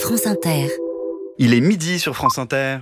France Inter. Il est midi sur France Inter.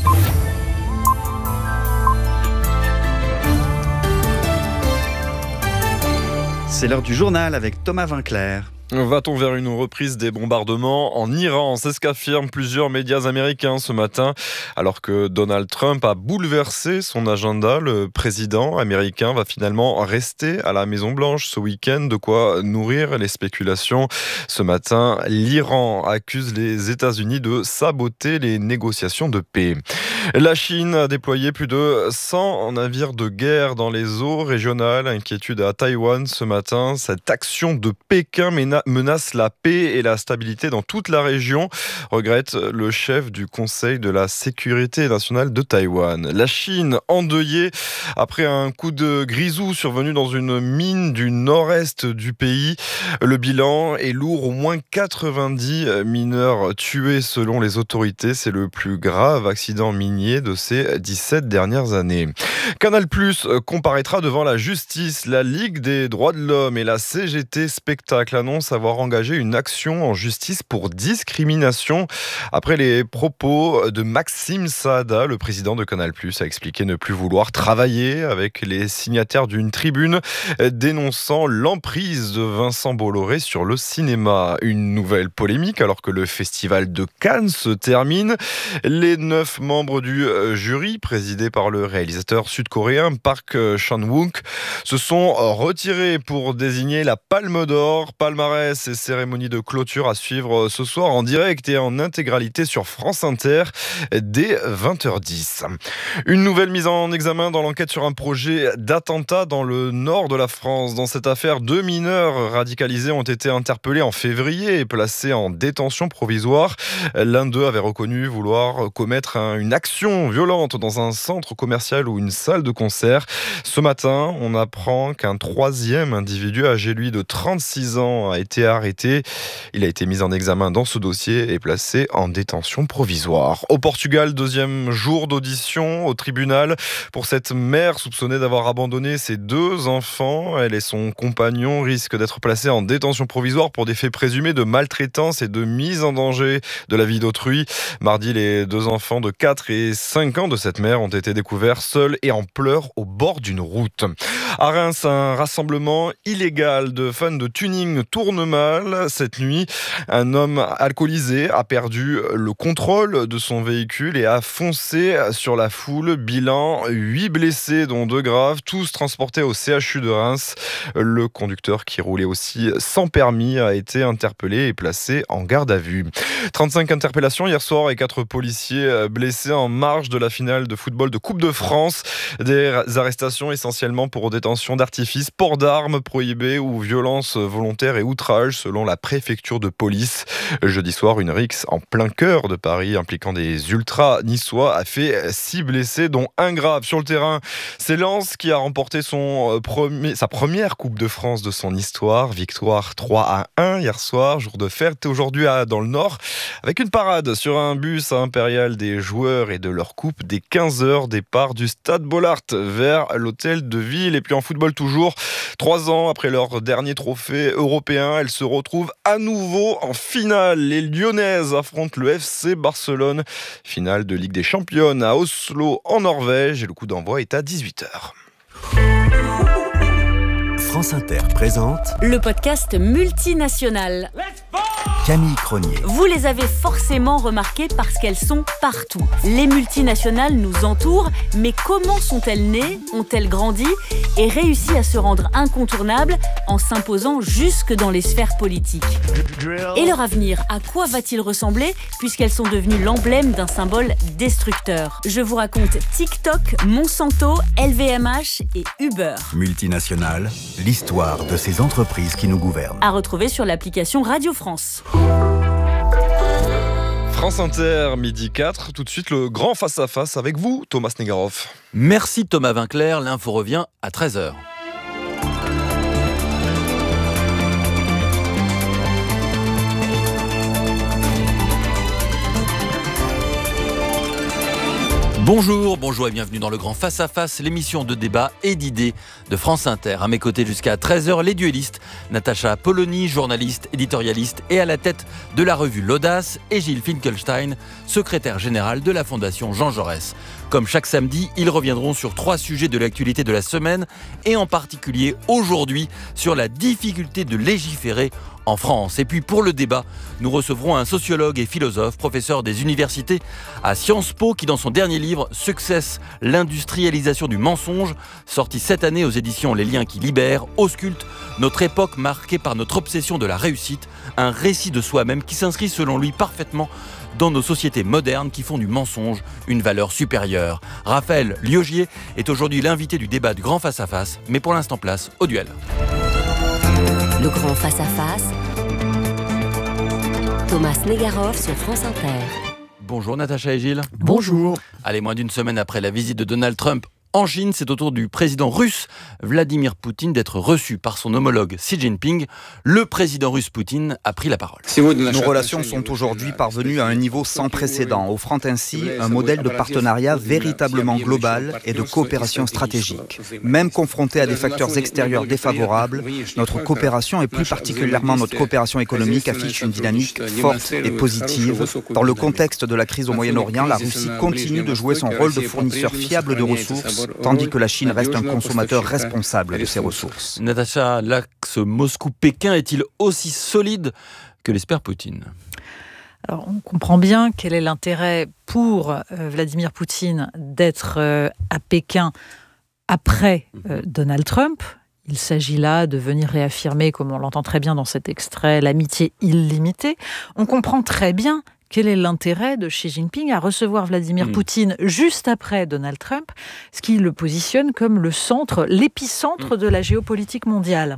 C'est l'heure du journal avec Thomas Vinclair. Va-t-on vers une reprise des bombardements en Iran ? C'est ce qu'affirment plusieurs médias américains ce matin. Alors que Donald Trump a bouleversé son agenda, le président américain va finalement rester à la Maison-Blanche ce week-end, de quoi nourrir les spéculations. Ce matin, l'Iran accuse les États-Unis de saboter les négociations de paix. La Chine a déployé plus de 100 navires de guerre dans les eaux régionales. Inquiétude à Taïwan ce matin. Cette action de Pékin menace la paix et la stabilité dans toute la région, regrette le chef du Conseil de la sécurité nationale de Taïwan. La Chine endeuillée après un coup de grisou survenu dans une mine du nord-est du pays. Le bilan est lourd, au moins 90 mineurs tués selon les autorités. C'est le plus grave accident minier de ces 17 dernières années. Canal+ comparaîtra devant la justice. La Ligue des droits de l'homme et la CGT Spectacle annoncent avoir engagé une action en justice pour discrimination après les propos de Maxime Saada. Le président de Canal+ a expliqué ne plus vouloir travailler avec les signataires d'une tribune dénonçant l'emprise de Vincent Bolloré sur le cinéma. Une nouvelle polémique alors que le festival de Cannes se termine. Les 9 membres du jury, présidé par le réalisateur sud-coréen Park Chan-wook, se sont retirés pour désigner la Palme d'Or. Palmarès et cérémonie de clôture à suivre ce soir en direct et en intégralité sur France Inter dès 20h10. Une nouvelle mise en examen dans l'enquête sur un projet d'attentat dans le nord de la France. Dans cette affaire, 2 mineurs radicalisés ont été interpellés en février et placés en détention provisoire. L'un d'eux avait reconnu vouloir commettre une action violente dans un centre commercial ou une salle de concert. Ce matin, on apprend qu'un 3e individu âgé, lui, de 36 ans, a été arrêté. Il a été mis en examen dans ce dossier et placé en détention provisoire. Au Portugal, 2e jour d'audition au tribunal pour cette mère soupçonnée d'avoir abandonné ses 2 enfants. Elle et son compagnon risquent d'être placés en détention provisoire pour des faits présumés de maltraitance et de mise en danger de la vie d'autrui. Mardi, les 2 enfants de 4 et 5 ans de cette mère ont été découverts seuls et en pleurs au bord d'une route. À Reims, un rassemblement illégal de fans de tuning tourne mal. Cette nuit, un homme alcoolisé a perdu le contrôle de son véhicule et a foncé sur la foule. Bilan, 8 blessés, dont 2 graves, tous transportés au CHU de Reims. Le conducteur, qui roulait aussi sans permis, a été interpellé et placé en garde à vue. 35 interpellations hier soir et 4 policiers blessés en marge de la finale de football de Coupe de France. Des arrestations essentiellement pour détention d'artifices, port d'armes prohibées ou violences volontaires et outrages selon la préfecture de police. Jeudi soir, une rixe en plein cœur de Paris impliquant des ultras niçois a fait 6 blessés, dont 1 grave. Sur le terrain, c'est Lens qui a remporté sa première Coupe de France de son histoire. Victoire 3-1 hier soir, jour de fête aujourd'hui dans le Nord, avec une parade sur un bus à Impérial des joueurs et de leur coupe dès 15h, départ du Stade Bollaert vers l'hôtel de ville. Et puis en football toujours, 3 ans après leur dernier trophée européen, elles se retrouvent à nouveau en finale. Les Lyonnaises affrontent le FC Barcelone, finale de Ligue des Champions à Oslo en Norvège, et le coup d'envoi est à 18h. France Inter présente le podcast multinational. Camille Cronier. Vous les avez forcément remarquées parce qu'elles sont partout. Les multinationales nous entourent, mais comment sont-elles nées, ont-elles grandi et réussi à se rendre incontournables en s'imposant jusque dans les sphères politiques ? Et leur avenir, à quoi va-t-il ressembler puisqu'elles sont devenues l'emblème d'un symbole destructeur ? Je vous raconte TikTok, Monsanto, LVMH et Uber. Multinationales, l'histoire de ces entreprises qui nous gouvernent. À retrouver sur l'application Radio France. France Inter, midi 4. Tout de suite, le grand face-à-face avec vous, Thomas Negaroff. Merci Thomas Vinclair, l'info revient à 13h. Bonjour et bienvenue dans le Grand Face à Face, l'émission de débat et d'idées de France Inter. À mes côtés jusqu'à 13h, les duellistes, Natacha Polony, journaliste, éditorialiste et à la tête de la revue L'Audace, et Gilles Finkelstein, secrétaire général de la Fondation Jean Jaurès. Comme chaque samedi, ils reviendront sur 3 sujets de l'actualité de la semaine et en particulier aujourd'hui sur la difficulté de légiférer en France. Et puis pour le débat, nous recevrons un sociologue et philosophe, professeur des universités à Sciences Po, qui dans son dernier livre « Success, l'industrialisation du mensonge », sorti cette année aux éditions Les Liens qui libèrent, ausculte notre époque marquée par notre obsession de la réussite, un récit de soi-même qui s'inscrit selon lui parfaitement dans nos sociétés modernes qui font du mensonge une valeur supérieure. Raphaël Liogier est aujourd'hui l'invité du débat du Grand Face à Face, mais pour l'instant place au duel. Le Grand Face à Face, Thomas Negaroff sur France Inter. Bonjour Natacha et Gilles. Bonjour. Allez, moins d'une semaine après la visite de Donald Trump en Chine, c'est au tour du président russe Vladimir Poutine d'être reçu par son homologue Xi Jinping. Le président russe Poutine a pris la parole. Nos relations sont aujourd'hui parvenues à un niveau sans précédent, offrant ainsi un modèle de partenariat véritablement global et de coopération stratégique. Même confronté à des facteurs extérieurs défavorables, notre coopération et plus particulièrement notre coopération économique affiche une dynamique forte et positive. Dans le contexte de la crise au Moyen-Orient, la Russie continue de jouer son rôle de fournisseur fiable de ressources, tandis que la Chine reste un consommateur responsable de ces ressources. Natacha, l'axe Moscou-Pékin est-il aussi solide que l'espère Poutine ? Alors, on comprend bien quel est l'intérêt pour Vladimir Poutine d'être à Pékin après Donald Trump. Il s'agit là de venir réaffirmer, comme on l'entend très bien dans cet extrait, l'amitié illimitée. On comprend très bien quel est l'intérêt de Xi Jinping à recevoir Vladimir Poutine juste après Donald Trump, ce qui le positionne comme le centre, l'épicentre de la géopolitique mondiale.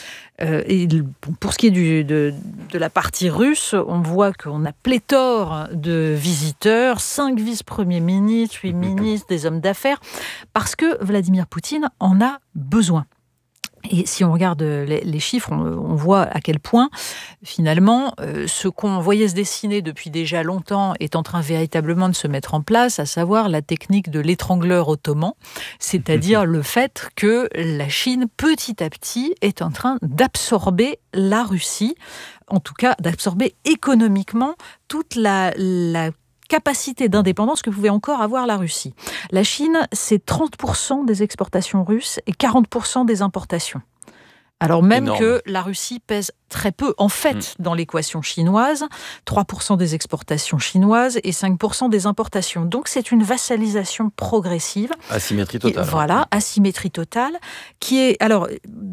Pour ce qui est de la partie russe, on voit qu'on a pléthore de visiteurs, 5 vice-premiers ministres, 8 ministres, des hommes d'affaires, parce que Vladimir Poutine en a besoin. Et si on regarde les chiffres, on voit à quel point, finalement, ce qu'on voyait se dessiner depuis déjà longtemps est en train véritablement de se mettre en place, à savoir la technique de l'étrangleur ottoman, c'est-à-dire le fait que la Chine, petit à petit, est en train d'absorber la Russie, en tout cas d'absorber économiquement toute la capacité d'indépendance que pouvait encore avoir la Russie. La Chine, c'est 30% des exportations russes et 40% des importations. Alors même que la Russie pèse très peu, en fait, dans l'équation chinoise, 3% des exportations chinoises et 5% des importations. Donc c'est une vassalisation progressive. Asymétrie totale. Voilà, asymétrie totale, qui est... Alors,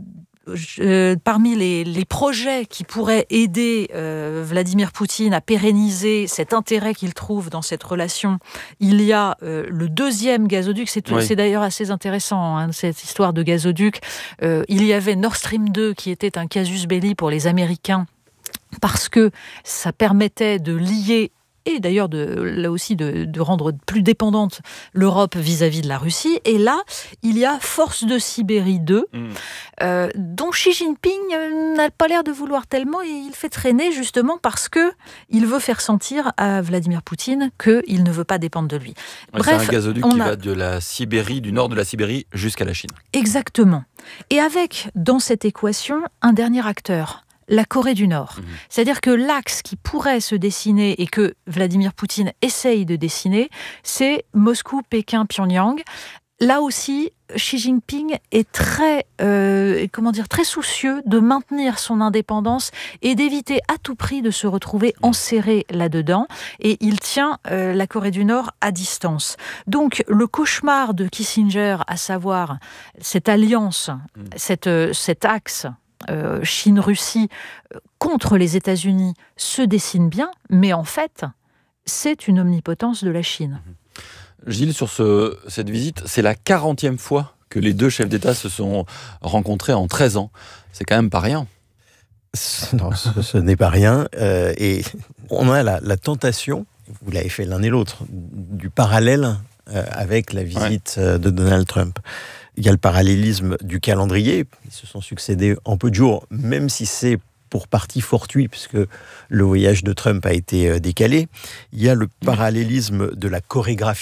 parmi les projets qui pourraient aider Vladimir Poutine à pérenniser cet intérêt qu'il trouve dans cette relation, il y a le 2e gazoduc. C'est d'ailleurs assez intéressant, cette histoire de gazoduc. Il y avait Nord Stream 2 qui était un casus belli pour les Américains parce que ça permettait de lier et d'ailleurs là aussi de rendre plus dépendante l'Europe vis-à-vis de la Russie. Et là, il y a Force de Sibérie 2, dont Xi Jinping n'a pas l'air de vouloir tellement, et il fait traîner justement parce qu'il veut faire sentir à Vladimir Poutine qu'il ne veut pas dépendre de lui. Bref, c'est un gazoduc qui va de la Sibérie, du nord de la Sibérie jusqu'à la Chine. Exactement. Et avec, dans cette équation, un dernier acteur, la Corée du Nord. C'est-à-dire que l'axe qui pourrait se dessiner et que Vladimir Poutine essaye de dessiner, c'est Moscou, Pékin, Pyongyang. Là aussi, Xi Jinping est très soucieux de maintenir son indépendance et d'éviter à tout prix de se retrouver enserré là-dedans. Et il tient la Corée du Nord à distance. Donc, le cauchemar de Kissinger, à savoir cette alliance, cet axe Chine-Russie contre les États-Unis se dessine bien, mais en fait, c'est une omnipotence de la Chine. Gilles, sur cette visite, c'est la 40e fois que les deux chefs d'État se sont rencontrés en 13 ans. C'est quand même pas rien. Non, ce n'est pas rien. Et on a la tentation, vous l'avez fait l'un et l'autre, du parallèle avec la visite de Donald Trump. Il y a le parallélisme du calendrier. Ils se sont succédés en peu de jours, même si c'est pour partie fortuit, puisque le voyage de Trump a été décalé. Il y a le parallélisme de la chorégraphie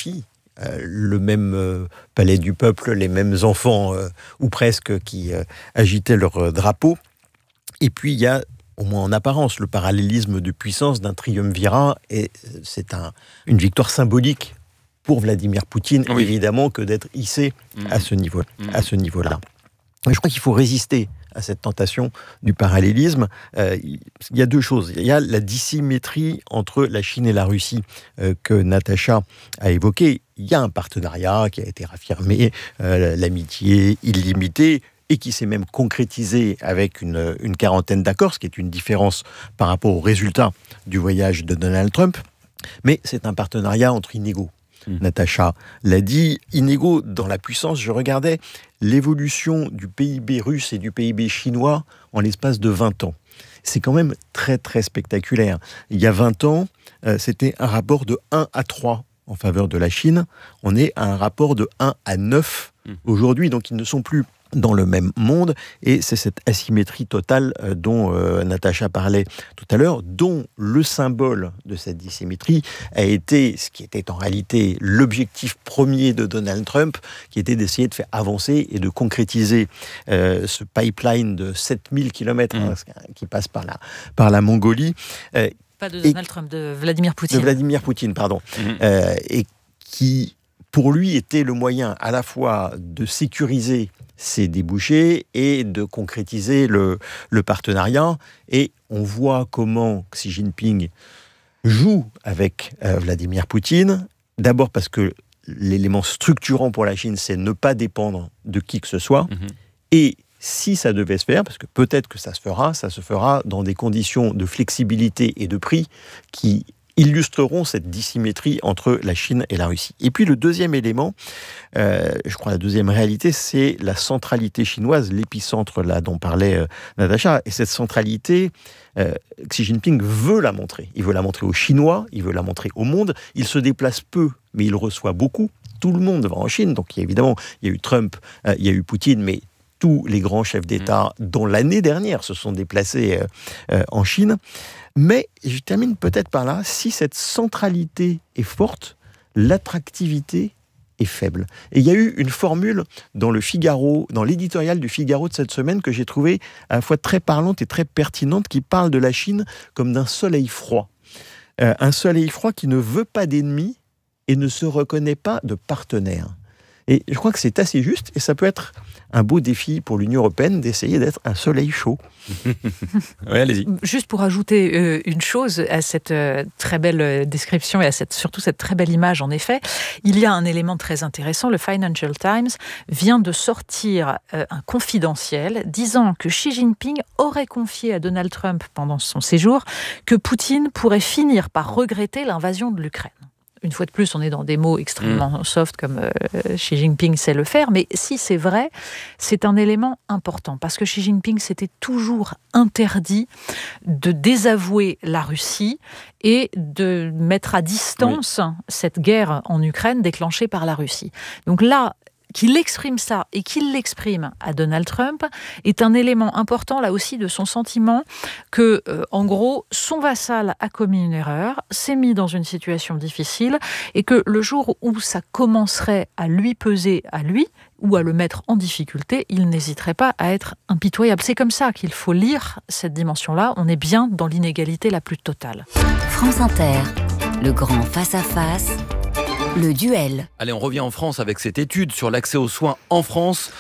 le même palais du peuple, les mêmes enfants, ou presque, qui agitaient leur drapeau. Et puis il y a, au moins en apparence, le parallélisme de puissance d'un triumvirat, et c'est une victoire symbolique pour Vladimir Poutine, évidemment, que d'être hissé à ce niveau-là. Je crois qu'il faut résister à cette tentation du parallélisme. Il y a deux choses. Il y a la dissymétrie entre la Chine et la Russie que Natacha a évoquée. Il y a un partenariat qui a été raffirmé, l'amitié illimitée, et qui s'est même concrétisé avec une quarantaine d'accords, ce qui est une différence par rapport aux résultats du voyage de Donald Trump. Mais c'est un partenariat entre inégaux. Natacha l'a dit, inégaux dans la puissance. Je regardais l'évolution du PIB russe et du PIB chinois en l'espace de 20 ans. C'est quand même très, très spectaculaire. Il y a 20 ans, c'était un rapport de 1 à 3 en faveur de la Chine. On est à un rapport de 1 à 9 aujourd'hui, donc ils ne sont plus dans le même monde, et c'est cette asymétrie totale dont Natacha parlait tout à l'heure, dont le symbole de cette dissymétrie a été ce qui était en réalité l'objectif premier de Donald Trump, qui était d'essayer de faire avancer et de concrétiser ce pipeline de 7000 km qui passe par la Mongolie. Pas de Donald Trump, de Vladimir Poutine. De Vladimir Poutine, pardon. Et qui, pour lui, était le moyen à la fois de sécuriser ses débouchés et de concrétiser le partenariat. Et on voit comment Xi Jinping joue avec Vladimir Poutine. D'abord parce que l'élément structurant pour la Chine, c'est ne pas dépendre de qui que ce soit. Et si ça devait se faire, parce que peut-être que ça se fera dans des conditions de flexibilité et de prix qui illustreront cette dissymétrie entre la Chine et la Russie. Et puis le deuxième élément, je crois la deuxième réalité, c'est la centralité chinoise, l'épicentre là dont parlait Natacha. Et cette centralité, Xi Jinping veut la montrer. Il veut la montrer aux Chinois, il veut la montrer au monde. Il se déplace peu, mais il reçoit beaucoup. Tout le monde va en Chine. Donc évidemment, il y a eu Trump, il y a eu Poutine, mais tous les grands chefs d'État, dont l'année dernière, se sont déplacés en Chine. Mais je termine peut-être par là, si cette centralité est forte, l'attractivité est faible. Et il y a eu une formule dans le Figaro, dans l'éditorial du Figaro de cette semaine, que j'ai trouvée à la fois très parlante et très pertinente, qui parle de la Chine comme d'un soleil froid. Un soleil froid qui ne veut pas d'ennemis et ne se reconnaît pas de partenaires. Et je crois que c'est assez juste, et ça peut être un beau défi pour l'Union européenne d'essayer d'être un soleil chaud. Oui, allez-y. Juste pour ajouter une chose à cette très belle description et à surtout cette très belle image, en effet, il y a un élément très intéressant. Le Financial Times vient de sortir un confidentiel disant que Xi Jinping aurait confié à Donald Trump pendant son séjour que Poutine pourrait finir par regretter l'invasion de l'Ukraine. Une fois de plus, on est dans des mots extrêmement soft comme Xi Jinping sait le faire, mais si c'est vrai, c'est un élément important parce que Xi Jinping s'était toujours interdit de désavouer la Russie et de mettre à distance cette guerre en Ukraine déclenchée par la Russie. Donc là, qu'il exprime ça et qu'il l'exprime à Donald Trump est un élément important là aussi de son sentiment que, en gros, son vassal a commis une erreur, s'est mis dans une situation difficile et que le jour où ça commencerait à lui peser à lui ou à le mettre en difficulté, il n'hésiterait pas à être impitoyable. C'est comme ça qu'il faut lire cette dimension-là. On est bien dans l'inégalité la plus totale. France Inter, le grand face-à-face. Le duel. Allez, on revient en France avec cette étude sur l'accès aux soins en France,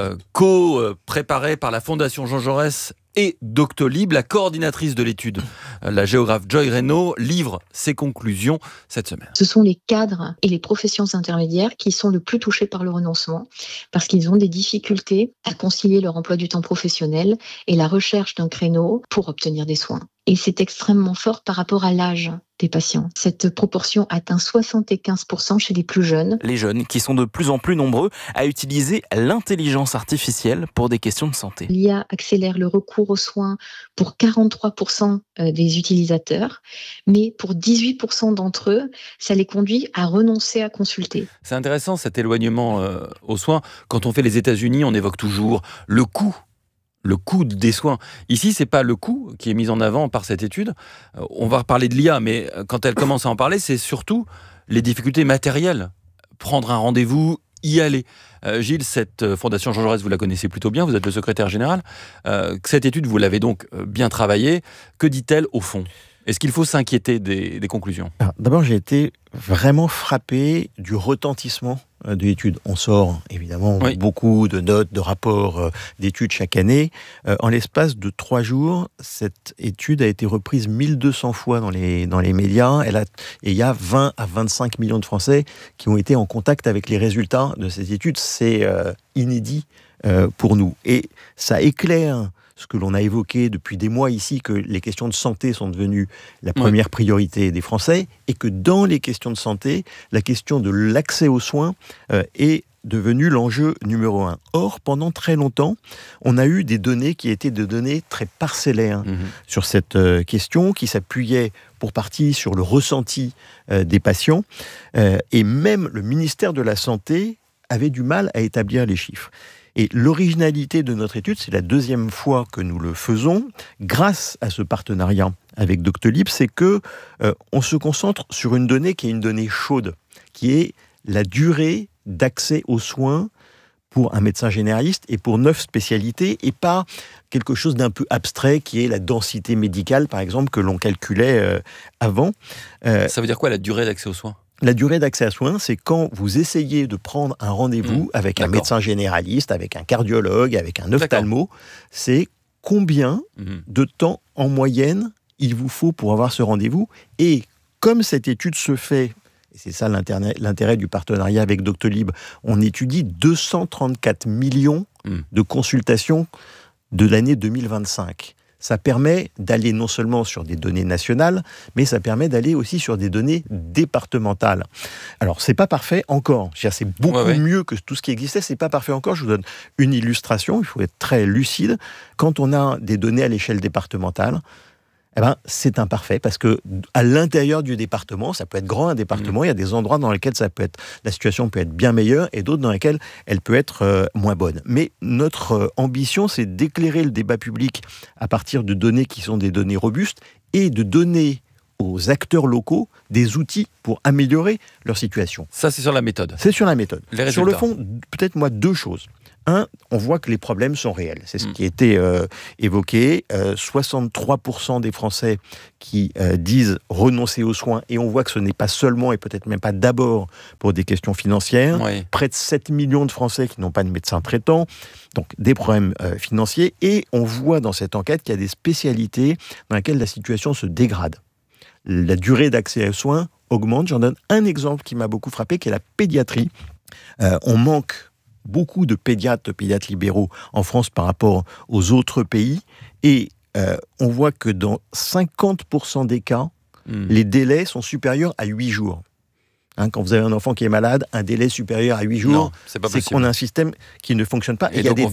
co-préparée par la Fondation Jean Jaurès et Doctolib. La coordinatrice de l'étude, la géographe Joy Reynaud, livre ses conclusions cette semaine. Ce sont les cadres et les professions intermédiaires qui sont le plus touchés par le renoncement parce qu'ils ont des difficultés à concilier leur emploi du temps professionnel et la recherche d'un créneau pour obtenir des soins. Et c'est extrêmement fort par rapport à l'âge des patients. Cette proportion atteint 75% chez les plus jeunes. Les jeunes qui sont de plus en plus nombreux à utiliser l'intelligence artificielle pour des questions de santé. L'IA accélère le recours aux soins pour 43% des utilisateurs, mais pour 18% d'entre eux, ça les conduit à renoncer à consulter. C'est intéressant cet éloignement aux soins. Quand on fait les États-Unis, on évoque toujours le coût des soins. Ici, c'est pas le coût qui est mis en avant par cette étude. On va reparler de l'IA, mais quand elle commence à en parler, c'est surtout les difficultés matérielles prendre un rendez-vous, y aller. Gilles, cette fondation Jean Jaurès, vous la connaissez plutôt bien, vous êtes le secrétaire général. Cette étude, vous l'avez donc bien travaillée. Que dit-elle au fond ? Est-ce qu'il faut s'inquiéter des conclusions ? Alors, d'abord, j'ai été vraiment frappé du retentissement de l'étude. On sort évidemment beaucoup de notes, de rapports d'études chaque année. En l'espace de 3 jours, cette étude a été reprise 1200 fois dans les médias. Et il y a 20 à 25 millions de Français qui ont été en contact avec les résultats de cette étude. C'est inédit pour nous. Et ça éclaire ce que l'on a évoqué depuis des mois ici, que les questions de santé sont devenues la première priorité des Français, et que dans les questions de santé, la question de l'accès aux soins est devenue l'enjeu numéro 1. Or, pendant très longtemps, on a eu des données qui étaient des données très parcellaires sur cette question, qui s'appuyaient pour partie sur le ressenti des patients, et même le ministère de la Santé avait du mal à établir les chiffres. Et l'originalité de notre étude, c'est la 2e fois que nous le faisons, grâce à ce partenariat avec Doctolib, c'est que on se concentre sur une donnée qui est une donnée chaude, qui est la durée d'accès aux soins pour un médecin généraliste et pour 9 spécialités, et pas quelque chose d'un peu abstrait qui est la densité médicale, par exemple, que l'on calculait avant. Ça veut dire quoi, la durée d'accès aux soins ? La durée d'accès à soins, c'est quand vous essayez de prendre un rendez-vous avec un médecin généraliste, avec un cardiologue, avec un ophtalmo. C'est combien de temps en moyenne il vous faut pour avoir ce rendez-vous. Et comme cette étude se fait, et c'est ça l'intérêt du partenariat avec Doctolib, on étudie 234 millions de consultations de l'année 2025. Ça permet d'aller non seulement sur des données nationales, mais ça permet d'aller aussi sur des données départementales. Alors, c'est pas parfait encore. C'est beaucoup mieux que tout ce qui existait. C'est pas parfait encore. Je vous donne une illustration. Il faut être très lucide. Quand on a des données à l'échelle départementale, c'est imparfait parce que à l'intérieur du département, ça peut être grand un département, il y a des endroits dans lesquels la situation peut être bien meilleure et d'autres dans lesquels elle peut être moins bonne. Mais notre ambition, c'est d'éclairer le débat public à partir de données qui sont des données robustes et de donner aux acteurs locaux des outils pour améliorer leur situation. Ça, c'est sur la méthode. C'est sur la méthode. Sur le fond, peut-être 2 choses. 1, on voit que les problèmes sont réels. C'est ce qui a été évoqué. 63% des Français qui disent renoncer aux soins, et on voit que ce n'est pas seulement et peut-être même pas d'abord pour des questions financières. Près de 7 millions de Français qui n'ont pas de médecin traitant, donc des problèmes financiers. Et on voit dans cette enquête qu'il y a des spécialités dans lesquelles la situation se dégrade. La durée d'accès aux soins augmente. J'en donne un exemple qui m'a beaucoup frappé, qui est la pédiatrie. On manque beaucoup de pédiatres libéraux en France par rapport aux autres pays, et on voit que dans 50% des cas, les délais sont supérieurs à 8 jours. Quand vous avez un enfant qui est malade, un délai supérieur à 8 jours, c'est qu'on a un système qui ne fonctionne pas. Et il y a des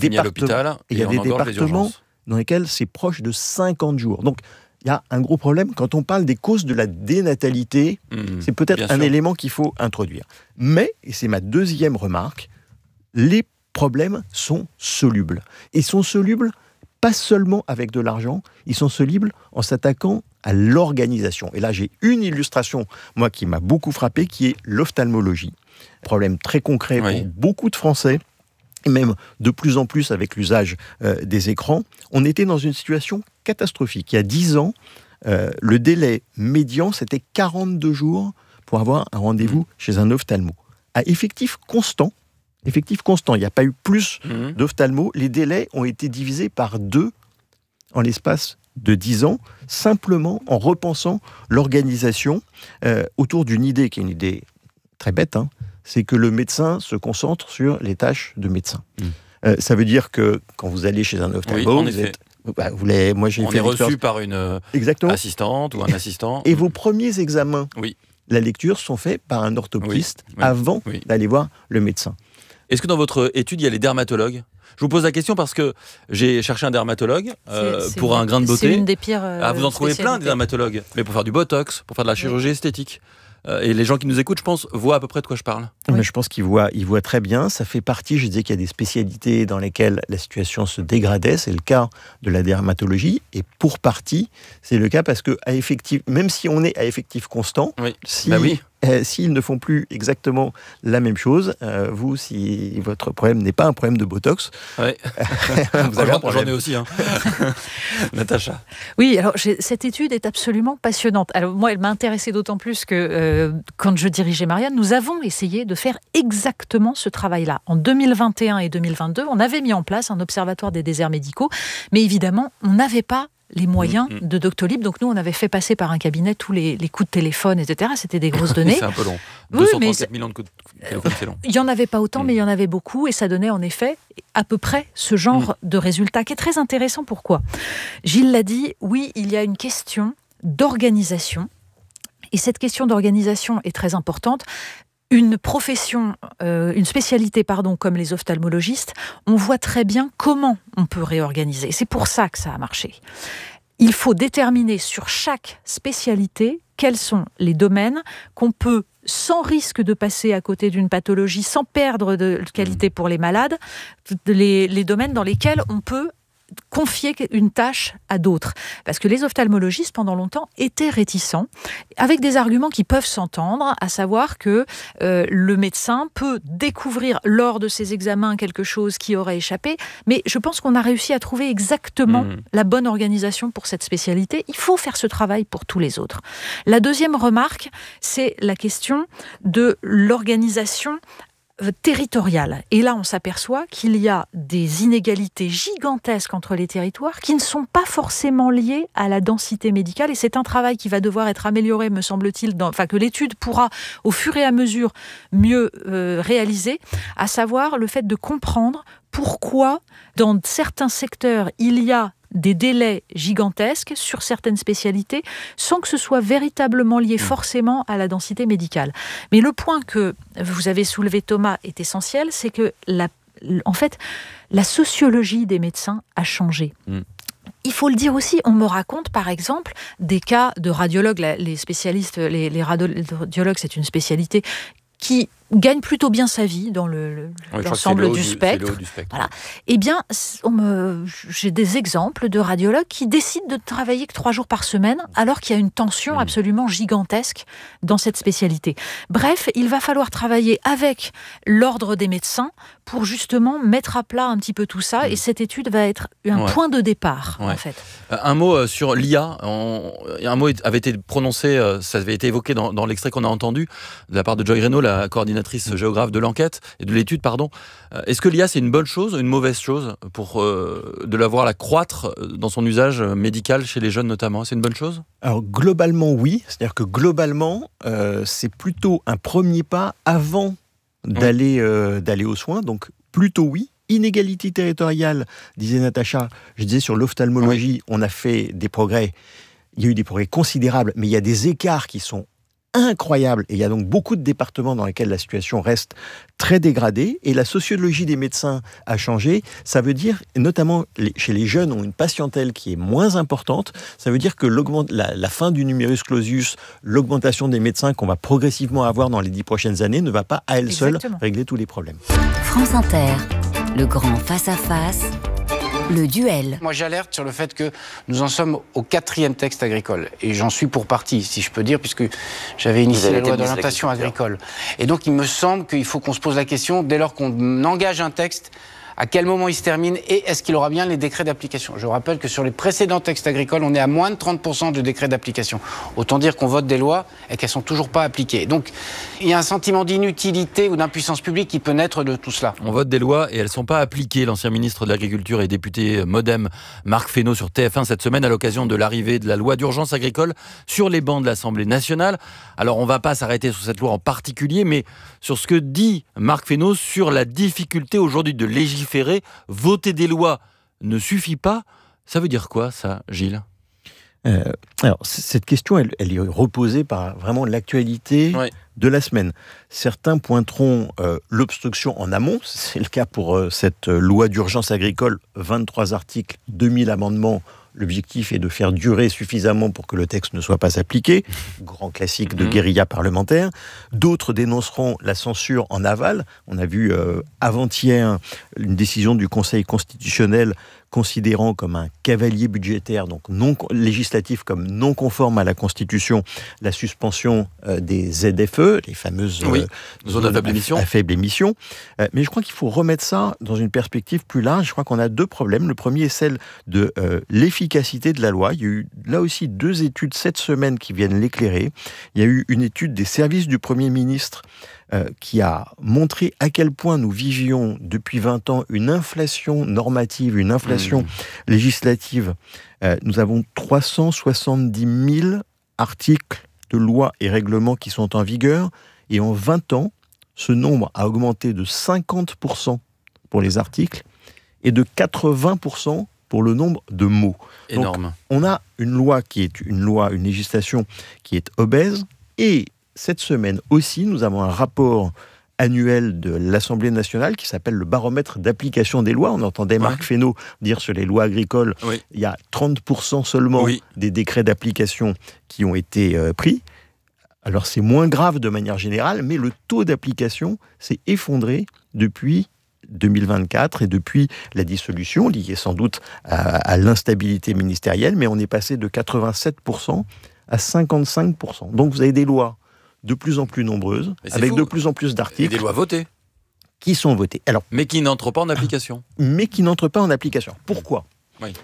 départements dans lesquels c'est proche de 50 jours. Donc, il y a un gros problème. Quand on parle des causes de la dénatalité, c'est peut-être un élément qu'il faut introduire. Mais, et c'est ma 2e remarque, les problèmes sont solubles. Et sont solubles pas seulement avec de l'argent, ils sont solubles en s'attaquant à l'organisation. Et là, j'ai une illustration, moi, qui m'a beaucoup frappé, qui est l'ophtalmologie. Problème très concret pour beaucoup de Français, et même de plus en plus avec l'usage des écrans. On était dans une situation catastrophique. Il y a 10 ans, le délai médian, c'était 42 jours pour avoir un rendez-vous chez un ophtalmo. À effectif constant, il n'y a pas eu plus d'ophtalmo, les délais ont été divisés par 2 en l'espace de 10 ans, simplement en repensant l'organisation autour d'une idée qui est une idée très bête, c'est que le médecin se concentre sur les tâches de médecin. Ça veut dire que quand vous allez chez un ophtalmo, vous êtes... moi, j'ai on est reçu par une assistante ou un assistant. Et vos premiers examens, la lecture, sont faits par un orthoptiste avant d'aller voir le médecin. Est-ce que dans votre étude, il y a les dermatologues ? Je vous pose la question parce que j'ai cherché un dermatologue pour un grain de beauté. C'est une des pires vous en trouvez plein, des dermatologues, mais pour faire du botox, pour faire de la chirurgie esthétique. Et les gens qui nous écoutent, je pense, voient à peu près de quoi je parle. Mais je pense qu'ils voient très bien. Ça fait partie, je disais qu'il y a des spécialités dans lesquelles la situation se dégradait. C'est le cas de la dermatologie. Et pour partie, c'est le cas parce que, même si on est à effectif constant, si s'ils ne font plus exactement la même chose, vous, si votre problème n'est pas un problème de Botox, ouais. vous avez un problème. J'en ai aussi, hein. Natacha. Oui, alors cette étude est absolument passionnante. Alors moi, elle m'a intéressée d'autant plus que quand je dirigeais Marianne, nous avons essayé de faire exactement ce travail-là. En 2021 et 2022, on avait mis en place un observatoire des déserts médicaux, mais évidemment, on n'avait pas les moyens de Doctolib. Donc nous, on avait fait passer par un cabinet tous les coups de téléphone, etc. C'était des grosses données. C'est un peu long. Oui, 234 millions de coups de téléphone, c'est long. Il n'y en avait pas autant, mais il y en avait beaucoup. Et ça donnait en effet à peu près ce genre de résultat qui est très intéressant. Pourquoi ? Gilles l'a dit, oui, il y a une question d'organisation. Et cette question d'organisation est très importante. Une profession, une spécialité, comme les ophtalmologistes, on voit très bien comment on peut réorganiser. C'est pour ça que ça a marché. Il faut déterminer sur chaque spécialité quels sont les domaines qu'on peut, sans risque de passer à côté d'une pathologie, sans perdre de qualité pour les malades, les domaines dans lesquels on peut confier une tâche à d'autres. Parce que les ophtalmologistes, pendant longtemps, étaient réticents, avec des arguments qui peuvent s'entendre, à savoir que le médecin peut découvrir lors de ses examens quelque chose qui aurait échappé, mais je pense qu'on a réussi à trouver exactement la bonne organisation pour cette spécialité. Il faut faire ce travail pour tous les autres. La deuxième remarque, c'est la question de l'organisation territoriale. Et là, on s'aperçoit qu'il y a des inégalités gigantesques entre les territoires qui ne sont pas forcément liées à la densité médicale. Et c'est un travail qui va devoir être amélioré, me semble-t-il, que l'étude pourra, au fur et à mesure, mieux réaliser, à savoir le fait de comprendre pourquoi, dans certains secteurs, il y a des délais gigantesques sur certaines spécialités sans que ce soit véritablement lié forcément à la densité médicale. Mais le point que vous avez soulevé, Thomas, est essentiel, c'est que en fait, la sociologie des médecins a changé. Il faut le dire aussi, on me raconte par exemple des cas de radiologues, les spécialistes, les radiologues, c'est une spécialité qui gagne plutôt bien sa vie dans l'ensemble du spectre. Voilà. Eh bien, j'ai des exemples de radiologues qui décident de travailler que 3 jours par semaine, alors qu'il y a une tension absolument gigantesque dans cette spécialité. Bref, il va falloir travailler avec l'ordre des médecins pour justement mettre à plat un petit peu tout ça, et cette étude va être un point de départ, en fait. Un mot sur l'IA. Un mot avait été prononcé, ça avait été évoqué dans l'extrait qu'on a entendu, de la part de Joy Reno, la coordinatrice géographe de l'enquête et de l'étude, pardon. Est-ce que l'IA, c'est une bonne chose ou une mauvaise chose pour de la voir croître dans son usage médical chez les jeunes notamment ? C'est une bonne chose ? Alors globalement, oui. C'est-à-dire que globalement, c'est plutôt un premier pas avant d'aller aux soins. Donc plutôt oui. Inégalité territoriale, disait Natacha. Je disais sur l'ophtalmologie, on a fait des progrès. Il y a eu des progrès considérables, mais il y a des écarts qui sont incroyable. Et il y a donc beaucoup de départements dans lesquels la situation reste très dégradée. Et la sociologie des médecins a changé. Ça veut dire, notamment chez les jeunes, ont une patientèle qui est moins importante. Ça veut dire que la fin du numerus clausus, l'augmentation des médecins qu'on va progressivement avoir dans les 10 prochaines années, ne va pas à elle seule régler tous les problèmes. France Inter, le grand face-à-face. Le duel. Moi, j'alerte sur le fait que nous en sommes au 4e texte agricole. Et j'en suis pour partie, si je peux dire, puisque j'avais initié la loi d'orientation agricole. Et donc, il me semble qu'il faut qu'on se pose la question, dès lors qu'on engage un texte, à quel moment il se termine et est-ce qu'il aura bien les décrets d'application. Je rappelle que sur les précédents textes agricoles, on est à moins de 30% de décrets d'application. Autant dire qu'on vote des lois et qu'elles ne sont toujours pas appliquées. Donc, il y a un sentiment d'inutilité ou d'impuissance publique qui peut naître de tout cela. On vote des lois et elles ne sont pas appliquées. L'ancien ministre de l'Agriculture et député Modem, Marc Fesneau, sur TF1 cette semaine à l'occasion de l'arrivée de la loi d'urgence agricole sur les bancs de l'Assemblée nationale. Alors, on ne va pas s'arrêter sur cette loi en particulier, mais sur ce que dit Marc Fesneau sur la difficulté aujourd'hui de légiférer. Voter des lois ne suffit pas. Ça veut dire quoi, ça, Gilles ? Alors, cette question, elle est reposée par vraiment l'actualité de la semaine. Certains pointeront l'obstruction en amont. C'est le cas pour cette loi d'urgence agricole, 23 articles, 2000 amendements. L'objectif est de faire durer suffisamment pour que le texte ne soit pas appliqué. Grand classique de guérilla parlementaire. D'autres dénonceront la censure en aval. On a vu avant-hier une décision du Conseil constitutionnel considérant comme un cavalier budgétaire, donc non législatif, comme non conforme à la Constitution, la suspension des ZFE, les fameuses zones à faible émission. Mais je crois qu'il faut remettre ça dans une perspective plus large. Je crois qu'on a deux problèmes. Le premier est celle de l'efficacité de la loi. Il y a eu là aussi 2 études cette semaine qui viennent l'éclairer. Il y a eu une étude des services du Premier ministre qui a montré à quel point nous vivions depuis 20 ans une inflation normative, une inflation législative. Nous avons 370 000 articles de lois et règlements qui sont en vigueur, et en 20 ans, ce nombre a augmenté de 50% pour les articles et de 80% pour le nombre de mots. Énorme. Donc, on a une loi qui est une législation qui est obèse, et cette semaine aussi, nous avons un rapport annuel de l'Assemblée nationale qui s'appelle le baromètre d'application des lois. On entendait Marc Fesneau dire sur les lois agricoles, il y a 30% seulement des décrets d'application qui ont été pris. Alors c'est moins grave de manière générale, mais le taux d'application s'est effondré depuis 2024 et depuis la dissolution, liée sans doute à l'instabilité ministérielle, mais on est passé de 87% à 55%. Donc vous avez des lois de plus en plus nombreuses, avec de plus en plus d'articles. Et des lois votées. Qui sont votées. Alors, mais qui n'entrent pas en application. Pourquoi ? Pourquoi ?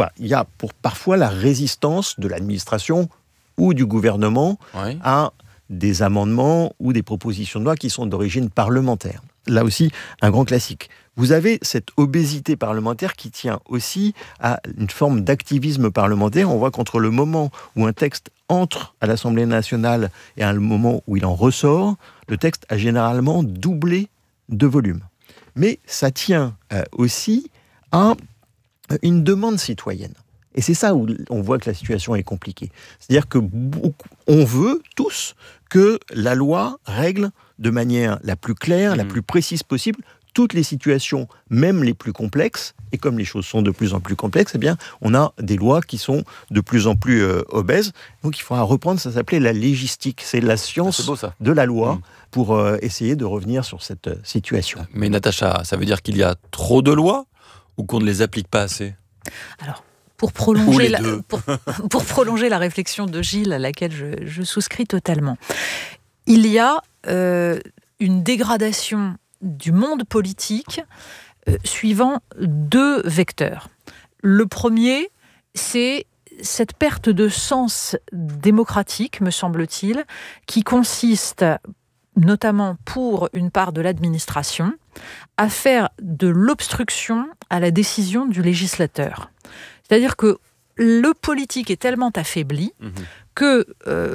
Il y a parfois la résistance de l'administration ou du gouvernement à des amendements ou des propositions de loi qui sont d'origine parlementaire. Là aussi, un grand classique. Vous avez cette obésité parlementaire qui tient aussi à une forme d'activisme parlementaire. On voit qu'entre le moment où un texte entre à l'Assemblée nationale et à le moment où il en ressort, le texte a généralement doublé de volume. Mais ça tient aussi à une demande citoyenne. Et c'est ça où on voit que la situation est compliquée. C'est-à-dire que on veut tous que la loi règle de manière la plus claire, la plus précise possible, toutes les situations, même les plus complexes. Et comme les choses sont de plus en plus complexes, eh bien, on a des lois qui sont de plus en plus obèses. Donc il faudra reprendre, ça s'appelait la légistique. C'est la science de la loi pour essayer de revenir sur cette situation. Mais Natacha, ça veut dire qu'il y a trop de lois ou qu'on ne les applique pas assez ? Alors, pour prolonger la réflexion de Gilles, à laquelle je souscris totalement, il y a une dégradation du monde politique suivant 2 vecteurs. Le premier, c'est cette perte de sens démocratique, me semble-t-il, qui consiste, notamment pour une part de l'administration, à faire de l'obstruction à la décision du législateur. C'est-à-dire que le politique est tellement affaibli que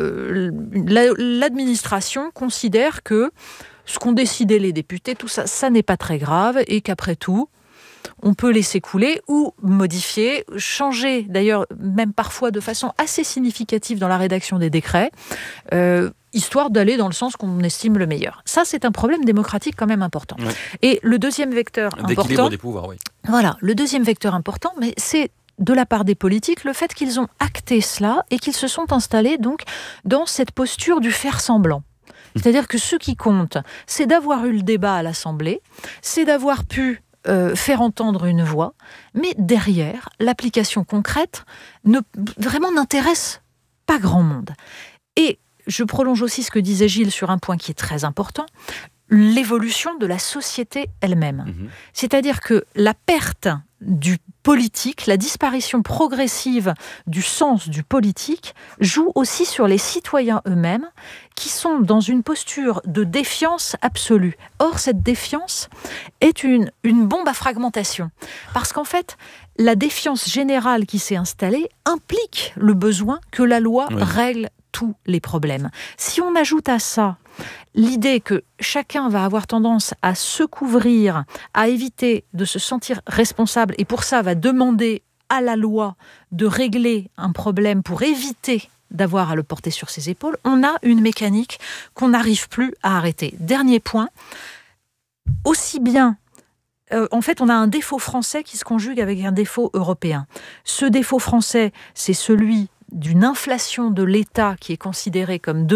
l'administration considère que ce qu'ont décidé les députés, tout ça, ça n'est pas très grave et qu'après tout, on peut laisser couler ou modifier, changer, d'ailleurs même parfois de façon assez significative dans la rédaction des décrets, histoire d'aller dans le sens qu'on estime le meilleur. Ça, c'est un problème démocratique quand même important. Ouais. Et le deuxième vecteur important... D'équilibre des pouvoirs, oui. Voilà, le deuxième vecteur important, mais c'est de la part des politiques, le fait qu'ils ont acté cela et qu'ils se sont installés donc dans cette posture du faire semblant. C'est-à-dire que ce qui compte, c'est d'avoir eu le débat à l'Assemblée, c'est d'avoir pu faire entendre une voix, mais derrière, l'application concrète vraiment n'intéresse pas grand monde. Et je prolonge aussi ce que disait Gilles sur un point qui est très important, l'évolution de la société elle-même. C'est-à-dire que la perte du politique, la disparition progressive du sens du politique joue aussi sur les citoyens eux-mêmes qui sont dans une posture de défiance absolue. Or, cette défiance est une bombe à fragmentation. Parce qu'en fait, la défiance générale qui s'est installée implique le besoin que la loi règle tous les problèmes. Si on ajoute à ça l'idée que chacun va avoir tendance à se couvrir, à éviter de se sentir responsable, et pour ça va demander à la loi de régler un problème pour éviter d'avoir à le porter sur ses épaules, on a une mécanique qu'on n'arrive plus à arrêter. Dernier point, aussi bien... en fait, on a un défaut français qui se conjugue avec un défaut européen. Ce défaut français, c'est celui d'une inflation de l'État qui est considérée comme devant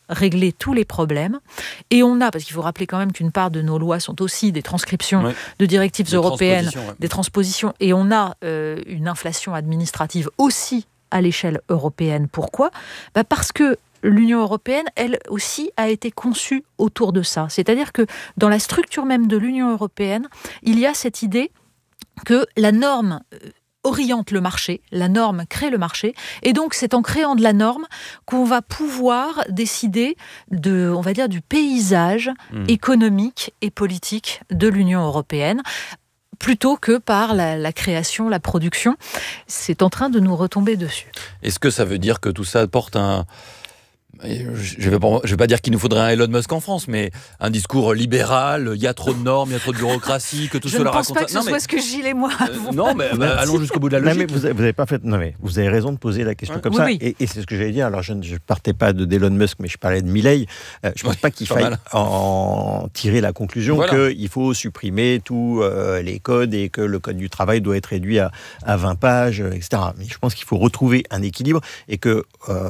régler tous les problèmes. Et on a, parce qu'il faut rappeler quand même qu'une part de nos lois sont aussi des transcriptions de directives européennes, des transpositions, et on a une inflation administrative aussi à l'échelle européenne. Pourquoi ? Parce que l'Union européenne, elle aussi, a été conçue autour de ça. C'est-à-dire que dans la structure même de l'Union européenne, il y a cette idée que la norme oriente le marché, la norme crée le marché, et donc c'est en créant de la norme qu'on va pouvoir décider on va dire, du paysage économique et politique de l'Union européenne, plutôt que par la création, la production. C'est en train de nous retomber dessus. Est-ce que ça veut dire que tout ça porte un... Je vais pas dire qu'il nous faudrait un Elon Musk en France, mais un discours libéral, il y a trop de normes, il y a trop de bureaucratie, que tout cela raconte... Je ne pense pas que ce soit ce que Gilles et moi avons. Non, mais allons jusqu'au bout de la logique. Non, mais vous avez pas fait... Non, mais vous avez raison de poser la question comme ça. Oui. Et c'est ce que j'allais dire. Alors, je ne partais pas d'Elon Musk, mais je parlais de Milei. Je ne pense pas qu'il faille en tirer la conclusion qu'il faut supprimer tous les codes et que le code du travail doit être réduit à 20 pages, etc. Mais je pense qu'il faut retrouver un équilibre et que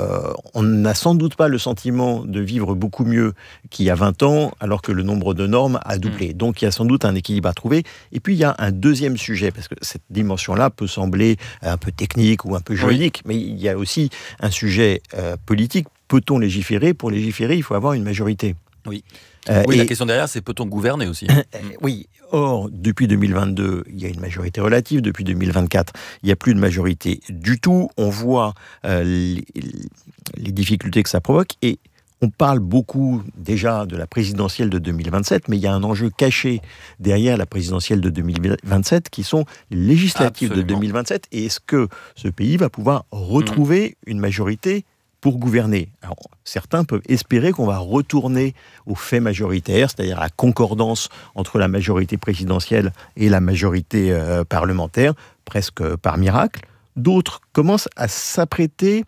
on n'a sans doute pas le sentiment de vivre beaucoup mieux qu'il y a 20 ans, alors que le nombre de normes a doublé. Donc il y a sans doute un équilibre à trouver. Et puis il y a un deuxième sujet, parce que cette dimension-là peut sembler un peu technique ou un peu juridique, mais il y a aussi un sujet politique. Peut-on légiférer ? Pour légiférer, il faut avoir une majorité. Oui, la question derrière, c'est peut-on gouverner aussi ? Oui. Or, depuis 2022, il y a une majorité relative. Depuis 2024, il n'y a plus de majorité du tout. On voit les difficultés que ça provoque. Et on parle beaucoup déjà de la présidentielle de 2027, mais il y a un enjeu caché derrière la présidentielle de 2027 qui sont les législatives de 2027. Et est-ce que ce pays va pouvoir retrouver une majorité pour gouverner? Alors, certains peuvent espérer qu'on va retourner au fait majoritaire, c'est-à-dire à la concordance entre la majorité présidentielle et la majorité parlementaire, presque par miracle. D'autres commencent à s'apprêter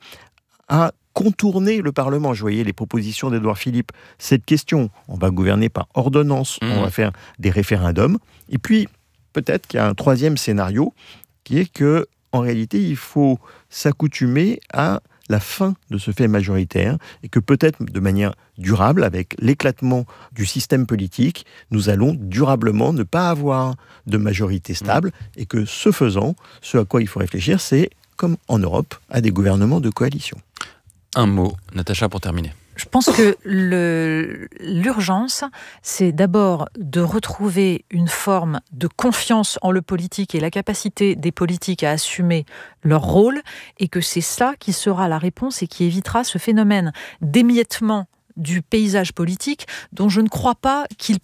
à contourner le Parlement. Je voyais les propositions d'Édouard Philippe. Cette question, on va gouverner par ordonnance, on va faire des référendums. Et puis, peut-être qu'il y a un troisième scénario, qui est que, en réalité, il faut s'accoutumer à la fin de ce fait majoritaire et que peut-être de manière durable, avec l'éclatement du système politique, nous allons durablement ne pas avoir de majorité stable et que ce faisant, ce à quoi il faut réfléchir, c'est, comme en Europe, à des gouvernements de coalition. Un mot, Natacha, pour terminer. Je pense que l'urgence, c'est d'abord de retrouver une forme de confiance en le politique et la capacité des politiques à assumer leur rôle, et que c'est ça qui sera la réponse et qui évitera ce phénomène d'émiettement du paysage politique dont je ne crois pas qu'il